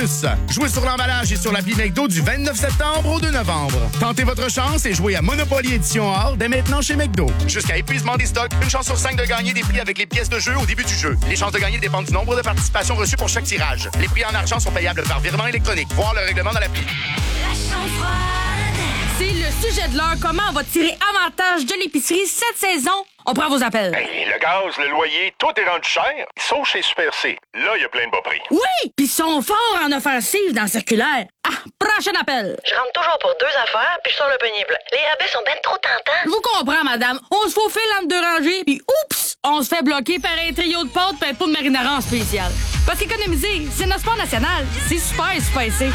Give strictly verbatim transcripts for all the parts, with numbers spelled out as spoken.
plus. Jouez sur l'emballage et sur l'appli McDo du vingt-neuf septembre au deux novembre. Tentez votre chance et jouez à Monopoly Édition Or dès maintenant chez McDo. Jusqu'à épuisement des stocks, une chance sur cinq de gagner des prix avec les pièces de jeu au début du jeu. Les chances de gagner dépendent du nombre de participations reçues pour chaque tirage. Les prix en argent sont payables par virement électronique. Voir le règlement dans l'appli. C'est le sujet de l'heure. Comment on va tirer avantage de l'épicerie cette saison? On prend vos appels. Hey, le gaz, le loyer, tout est rendu cher. Sauf chez Super C. Là, il y a plein de bas prix. Oui! Puis ils sont forts en offensive dans le circulaire. Ah, prochain appel. Je rentre toujours pour deux affaires, puis je sors le pénible. Les rabais sont ben trop tentants. Je vous comprends, madame. On se faufile entre deux rangées, puis oups! On se fait bloquer par un trio de pâtes et un pot de marinara en spécial. Parce qu'économiser, c'est notre sport national. C'est super spicé.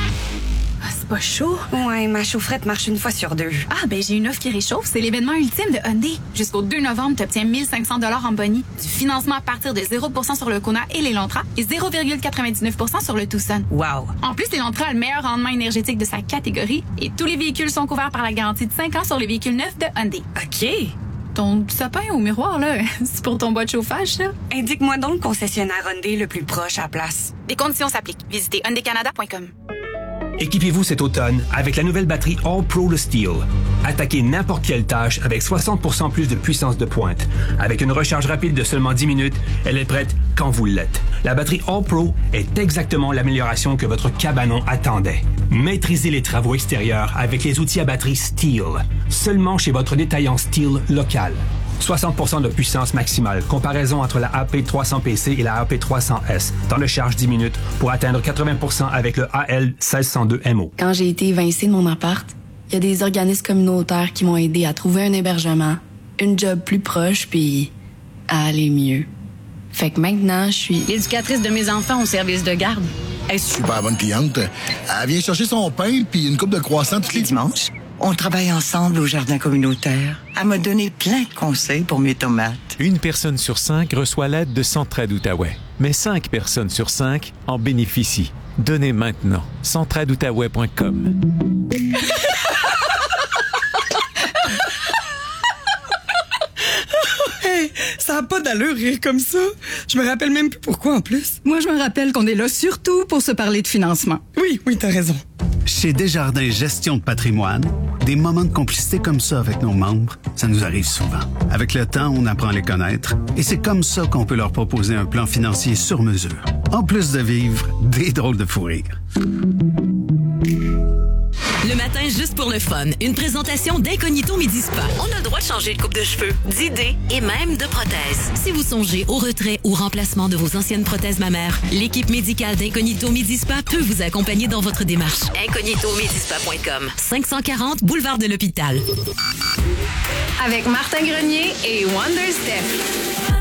Ah, c'est pas chaud? Ouais, ma chaufferette marche une fois sur deux. Ah, ben j'ai une offre qui réchauffe. C'est l'événement ultime de Hyundai. Jusqu'au deux novembre, tu obtiens mille cinq cents dollars en boni, du financement à partir de zéro pour cent sur le Kona et l'Elantra et zéro virgule quatre-vingt-dix-neuf pour cent sur le Tucson. Wow! En plus, l'Elantra a le meilleur rendement énergétique de sa catégorie et tous les véhicules sont couverts par la garantie de cinq ans sur les véhicules neufs de Hyundai. OK. Ton sapin au miroir, là, c'est pour ton bois de chauffage, ça? Indique-moi donc le concessionnaire Hyundai le plus proche à la place. Les conditions s'appliquent. Visitez hyundai canada point com. Équipez-vous cet automne avec la nouvelle batterie All Pro Le Steel. Attaquez n'importe quelle tâche avec soixante pour cent plus de puissance de pointe. Avec une recharge rapide de seulement dix minutes, elle est prête quand vous l'êtes. La batterie All Pro est exactement l'amélioration que votre cabanon attendait. Maîtrisez les travaux extérieurs avec les outils à batterie Steel. Seulement chez votre détaillant Steel local. soixante pour cent de puissance maximale. Comparaison entre la A P trois cents P C et la A P trois cents S. Temps de charge dix minutes pour atteindre quatre-vingts pour cent avec le A L seize cent deux M O. Quand j'ai été évincée de mon appart, il y a des organismes communautaires qui m'ont aidé à trouver un hébergement, une job plus proche, puis à aller mieux. Fait que maintenant, je suis l'éducatrice de mes enfants au service de garde. Est-ce super bonne cliente. Elle vient chercher son pain puis une coupe de croissants tous les dimanches. On travaille ensemble au jardin communautaire. Elle m'a donné plein de conseils pour mes tomates. Une personne sur cinq reçoit l'aide de Centraide Outaouais. Mais cinq personnes sur cinq en bénéficient. Donnez maintenant. centraide outaouais point com. Hey, ça n'a pas d'allure rire comme ça. Je me rappelle même plus pourquoi en plus. Moi, je me rappelle qu'on est là surtout pour se parler de financement. Oui, oui, t'as raison. Chez Desjardins Gestion de patrimoine, des moments de complicité comme ça avec nos membres, ça nous arrive souvent. Avec le temps, on apprend à les connaître et c'est comme ça qu'on peut leur proposer un plan financier sur mesure. En plus de vivre des drôles de fou rire. Le matin, juste pour le fun, une présentation d'Incognito Midi Spa. On a le droit de changer de coupe de cheveux, d'idées et même de prothèses. Si vous songez au retrait ou remplacement de vos anciennes prothèses mammaires, l'équipe médicale d'Incognito Midi Spa peut vous accompagner dans votre démarche. incognito midi spa point com, cinq cent quarante boulevard de l'Hôpital. Avec Martin Grenier et Wonder Steph.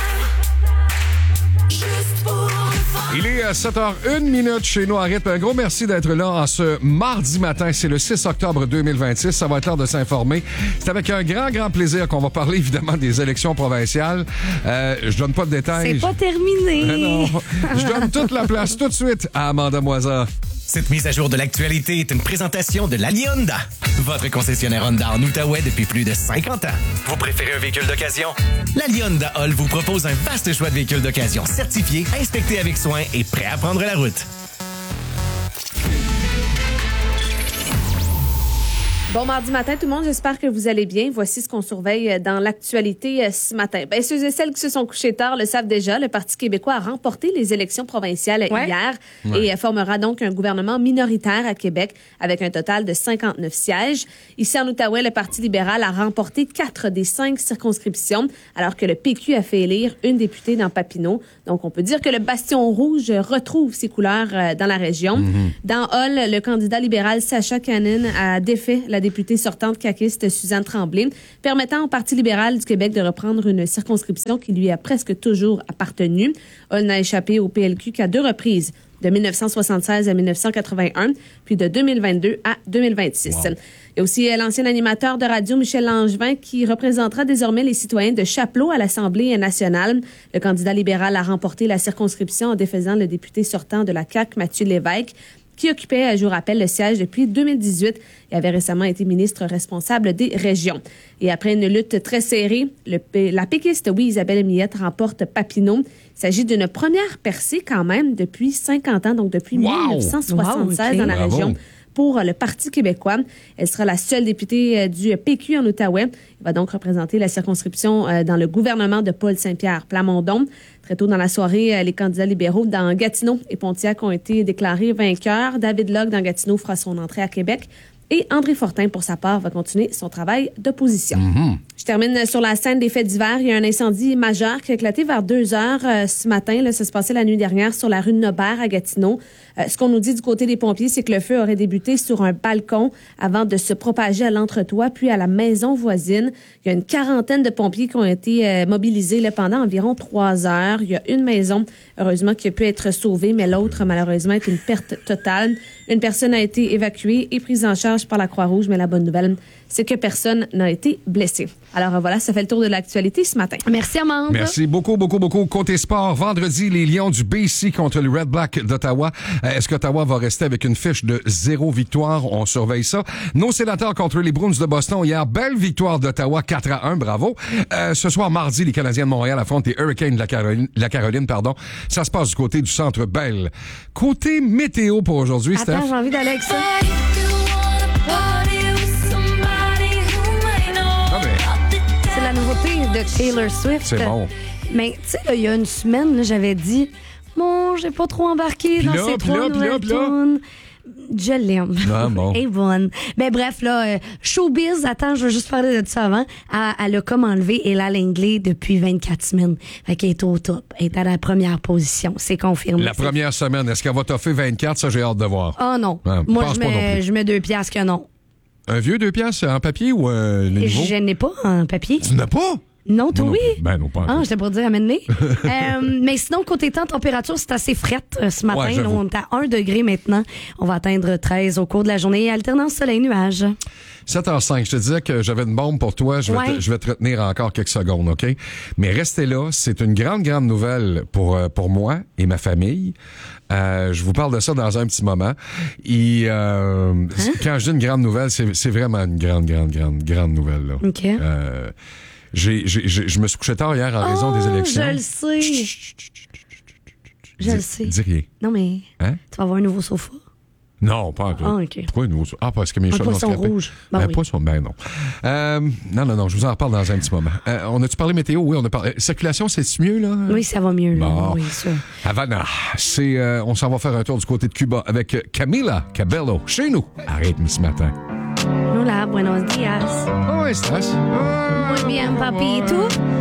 Il est à sept heures une minute chez nous à rythme. Un gros merci d'être là en ce mardi matin. C'est le six octobre deux mille vingt-six. Ça va être l'heure de s'informer. C'est avec un grand, grand plaisir qu'on va parler évidemment des élections provinciales. Euh, je donne pas de détails. C'est pas terminé. Mais non. Je donne toute la place tout de suite à Amanda Moisa. Cette mise à jour de l'actualité est une présentation de l'Ali Honda, votre concessionnaire Honda en Outaouais depuis plus de cinquante ans. Vous préférez un véhicule d'occasion? L'Ali Honda Hall vous propose un vaste choix de véhicules d'occasion certifiés, inspectés avec soin et prêts à prendre la route. Bon mardi matin tout le monde, j'espère que vous allez bien. Voici ce qu'on surveille dans l'actualité ce matin. Ben, ceux et celles qui se sont couchés tard le savent déjà, le Parti québécois a remporté les élections provinciales ouais. hier ouais. et formera donc un gouvernement minoritaire à Québec avec un total de cinquante-neuf sièges. Ici en Outaouais, le Parti libéral a remporté quatre des cinq circonscriptions alors que le P Q a fait élire une députée dans Papineau. Donc on peut dire que le Bastion rouge retrouve ses couleurs dans la région. Mm-hmm. Dans Hull, le candidat libéral Sacha Cannon a défait la députée sortante caquiste Suzanne Tremblay, permettant au Parti libéral du Québec de reprendre une circonscription qui lui a presque toujours appartenu. Hull n'a échappé au P L Q qu'à deux reprises, de mille neuf cent soixante-seize à mille neuf cent quatre-vingt-un, puis de deux mille vingt-deux à deux mille vingt-six. Wow. Il y a aussi l'ancien animateur de radio Michel Langevin qui représentera désormais les citoyens de Chapleau à l'Assemblée nationale. Le candidat libéral a remporté la circonscription en défaisant le député sortant de la C A Q, Mathieu Lévesque. qui occupait, je vous rappelle, le siège depuis deux mille dix-huit et avait récemment été ministre responsable des régions. Et après une lutte très serrée, le, la péquiste, oui, Isabelle Millette remporte Papineau. Il s'agit d'une première percée quand même depuis cinquante ans, donc depuis wow! mille neuf cent soixante-seize wow, okay. dans la Bravo. région. Pour le Parti québécois. Elle sera la seule députée du P Q en Outaouais. Elle va donc représenter la circonscription dans le gouvernement de Paul Saint-Pierre Plamondon. Très tôt dans la soirée, les candidats libéraux dans Gatineau et Pontiac ont été déclarés vainqueurs. David Locke dans Gatineau fera son entrée à Québec. Et André Fortin, pour sa part, va continuer son travail d'opposition. Mm-hmm. Je termine sur la scène des faits divers. Il y a un incendie majeur qui a éclaté vers deux heures euh, ce matin. Là, ça se passait la nuit dernière sur la rue de Nobert à Gatineau. Euh, ce qu'on nous dit du côté des pompiers, c'est que le feu aurait débuté sur un balcon avant de se propager à l'entretoit, puis à la maison voisine. Il y a une quarantaine de pompiers qui ont été euh, mobilisés là, pendant environ trois heures. Il y a une maison, heureusement, qui a pu être sauvée, mais l'autre, malheureusement, est une perte totale. Une personne a été évacuée et prise en charge par la Croix-Rouge, mais la bonne nouvelle, c'est que personne n'a été blessé. Alors voilà, ça fait le tour de l'actualité ce matin. Merci, Amande. Merci beaucoup, beaucoup, beaucoup. Côté sport, vendredi, les Lions du B C contre le Red Black d'Ottawa. Est-ce qu'Ottawa va rester avec une fiche de zéro victoire? On surveille ça. Nos Sénateurs contre les Bruins de Boston hier. Belle victoire d'Ottawa, quatre à un, bravo. Euh, ce soir, mardi, les Canadiens de Montréal affrontent les Hurricanes de la Caroline, la Caroline, pardon. Ça se passe du côté du Centre Bell. Côté météo pour aujourd'hui, Steph. Attends, j'ai envie d'aller avec ça. C'est la nouveauté de Taylor Swift. C'est bon. Mais tu sais, il y a une semaine, là, j'avais dit, bon, j'ai pas trop embarqué pis dans là, ces pis trois là, nouvelles pis là, tunes. Je l'aime. Ah, bon. Et bonne. Ben bref, là, euh, Showbiz, attends, je veux juste parler de ça avant. Elle, elle a comme enlevé Ella Langley depuis vingt-quatre semaines. Fait qu'elle est au top. Elle est à la première position. C'est confirmé. La première semaine, est-ce qu'elle va t'offrir vingt-quatre? Ça, j'ai hâte de voir. Ah oh, non. Ah, moi, je mets, je mets deux piastres que non. Un vieux deux piastres en papier ou un nouveau? Je n'ai pas en papier. Tu n'as pas? Non, toi, oui. Ben non, pas encore. Ah, j'étais pour dire amène-les. euh, mais sinon, côté temps, température, c'est assez frette euh, ce matin. Ouais, là, on est à un degré maintenant. On va atteindre treize au cours de la journée. Alternance soleil-nuage. sept heures cinq, je te disais que j'avais une bombe pour toi. Je vais, ouais. te, je vais te retenir encore quelques secondes, OK? Mais restez là. C'est une grande, grande nouvelle pour, pour moi et ma famille. Euh, je vous parle de ça dans un petit moment. Et euh, hein? Quand je dis une grande nouvelle, c'est, c'est vraiment une grande, grande, grande, grande nouvelle. Là. OK. Euh, j'ai, j'ai, j'ai, je me suis couché tard hier en oh, raison des élections. Je le sais. Chut, chut, chut, chut, chut. Je dis, le sais. Dis rien. Non, mais hein? Tu vas avoir un nouveau sofa. Non, pas encore. Ah, OK. Pourquoi un nouveau sofa? Ah, parce que mes chats ont scrappé. Un poisson rouge. Ben, ben oui. Poisson, ben non. Euh, non, non, non, je vous en reparle dans un petit moment. Euh, on a-tu parlé météo? Oui, on a parlé. Circulation, c'est mieux, là? Oui, ça va mieux, là. Bon. Oui, ça. Havana, c'est, euh, on s'en va faire un tour du côté de Cuba avec Camila Cabello, chez nous, à rythme ce matin. Hola, buenos días. ¿Cómo estás? Muy bien, papito.